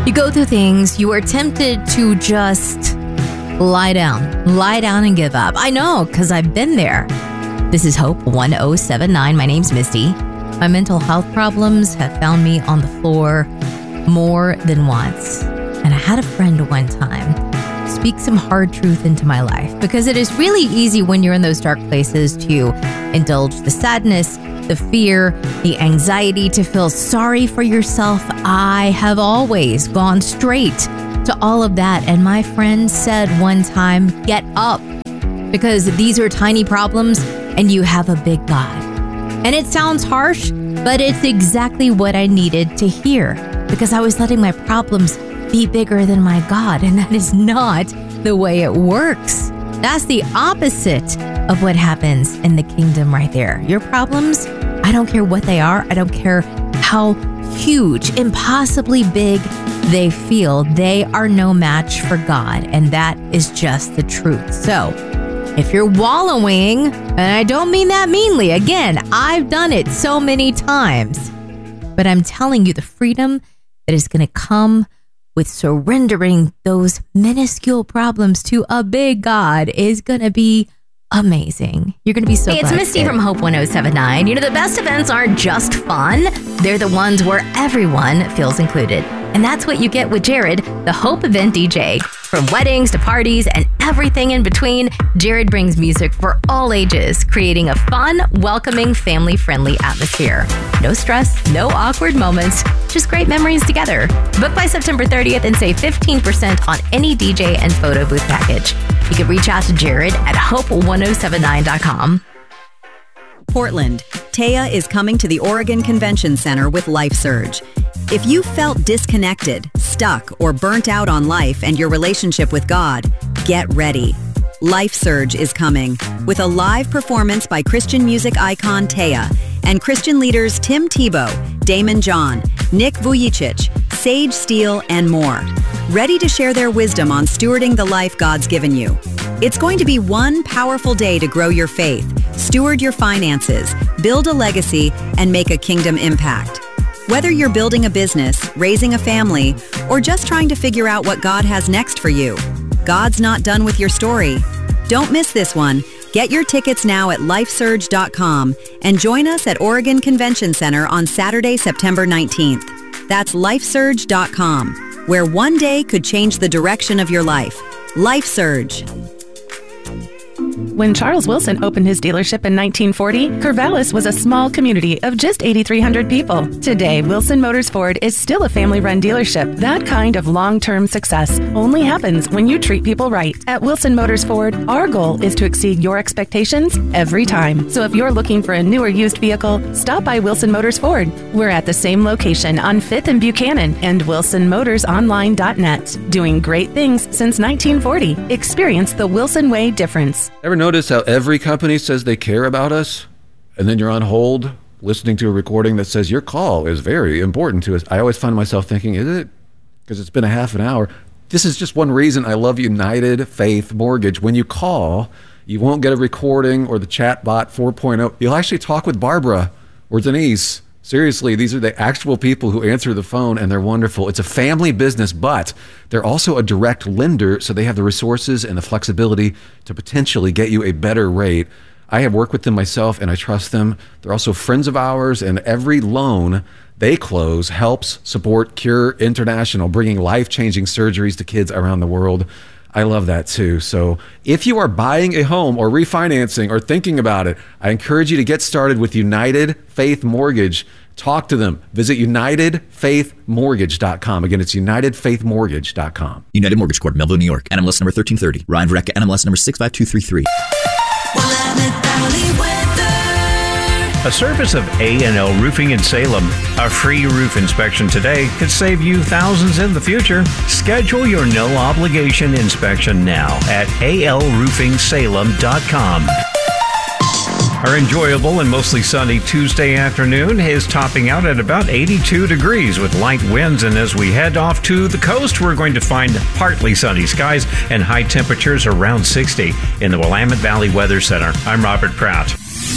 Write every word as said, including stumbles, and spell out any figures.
You go through things, you are tempted to just lie down, lie down and give up. I know, because I've been there. This is Hope one oh seven nine. My name's Misty. My mental health problems have found me on the floor more than once. And I had a friend one time speak some hard truth into my life, because it is really easy when you're in those dark places to indulge the sadness, the fear, the anxiety, to feel sorry for yourself. I have always gone straight to all of that. And my friend said one time, get up, because these are tiny problems and you have a big God. And it sounds harsh, but it's exactly what I needed to hear, because I was letting my problems be bigger than my God. And that is not the way it works. That's the opposite of what happens in the kingdom right there. Your problems, I don't care what they are. I don't care how huge, impossibly big they feel. They are no match for God. And that is just the truth. So if you're wallowing, and I don't mean that meanly, again, I've done it so many times, but I'm telling you, the freedom that is going to come with surrendering those minuscule problems to a big God is going to be amazing. You're going to be so Hey, it's glad Misty to. from Hope one oh seven nine. You know, the best events aren't just fun. They're the ones where everyone feels included. And that's what you get with Jared, the Hope event D J. From weddings to parties and everything in between, Jared brings music for all ages, creating a fun, welcoming, family-friendly atmosphere. No stress, no awkward moments, just great memories together. Book by September thirtieth and save fifteen percent on any D J and photo booth package. You can reach out to Jared at hope one oh seven nine dot com. Portland, Taya is coming to the Oregon Convention Center with Life Surge. If you felt disconnected, stuck, or burnt out on life and your relationship with God, get ready. Life Surge is coming with a live performance by Christian music icon Taya and Christian leaders Tim Tebow, Damon John, Nick Vujicic, Sage Steele, and more. Ready to share their wisdom on stewarding the life God's given you. It's going to be one powerful day to grow your faith, steward your finances, build a legacy, and make a kingdom impact. Whether you're building a business, raising a family, or just trying to figure out what God has next for you, God's not done with your story. Don't miss this one. Get your tickets now at life surge dot com and join us at Oregon Convention Center on Saturday, September nineteenth. That's life surge dot com, where one day could change the direction of your life. Life Surge. When Charles Wilson opened his dealership in nineteen forty, Corvallis was a small community of just eight thousand three hundred people. Today, Wilson Motors Ford is still a family-run dealership. That kind of long-term success only happens when you treat people right. At Wilson Motors Ford, our goal is to exceed your expectations every time. So if you're looking for a new or used vehicle, stop by Wilson Motors Ford. We're at the same location on fifth and Buchanan and wilson motors online dot net. Doing great things since nineteen forty. Experience the Wilson Way difference. Ever notice how every company says they care about us, and then you're on hold listening to a recording that says your call is very important to us? I always find myself thinking, is it? Because it's been a half an hour. This is just one reason I love United Faith Mortgage. When you call, you won't get a recording or the chatbot four point oh. You'll actually talk with Barbara or Denise. Seriously, these are the actual people who answer the phone, and they're wonderful. It's a family business, but they're also a direct lender, so they have the resources and the flexibility to potentially get you a better rate. I have worked with them myself, and I trust them. They're also friends of ours, and every loan they close helps support Cure International, bringing life-changing surgeries to kids around the world. I love that too. So if you are buying a home or refinancing or thinking about it, I encourage you to get started with United Faith Mortgage. Talk to them. Visit united faith mortgage dot com. Again, it's united faith mortgage dot com. United Mortgage Corp, Melville, New York. N M L S number thirteen thirty. Ryan Varecka, N M L S number six five two three three. A service of A and L Roofing in Salem. A free roof inspection today could save you thousands in the future. Schedule your no-obligation inspection now at a l roofing salem dot com. Our enjoyable and mostly sunny Tuesday afternoon is topping out at about eighty-two degrees with light winds, and as we head off to the coast, we're going to find partly sunny skies and high temperatures around sixty in the Willamette Valley Weather Center. I'm Robert Pratt.